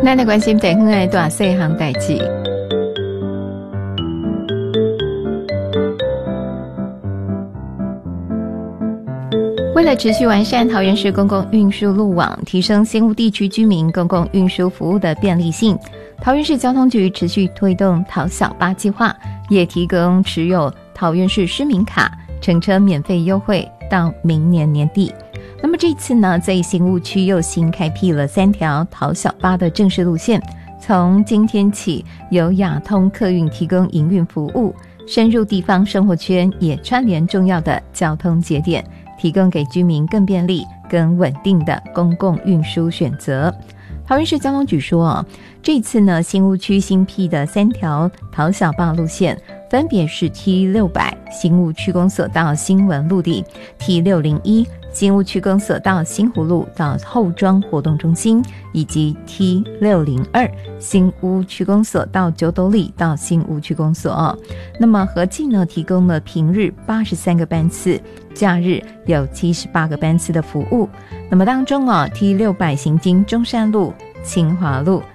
咱来关心地方的大细项代志。为了持续完善桃园市公共运输路网，提升新屋地区居民公共运输服务的便利性，桃园市交通局持续推动桃小巴计划，也提供持有桃园市市民卡乘车免费优惠到明年年底。那么这次呢，在新屋区又新开辟了3条桃小巴的正式路线，从今天起由亚通客运提供营运服务，深入地方生活圈，也串联重要的交通节点，提供给居民更便利、更稳定的公共运输选择。桃园市交通局说，这次呢，新屋区新辟的3条桃小巴路线，分别是 T600 新屋区公所到新文路地， T601 新屋区公所到新湖路到后庄活动中心，以及 T602 新屋区公所到九斗里到新屋区公所。那么合计呢，提供了平日83个班次，假日有78个班次的服务。那么当中T600行经中山路、清华路、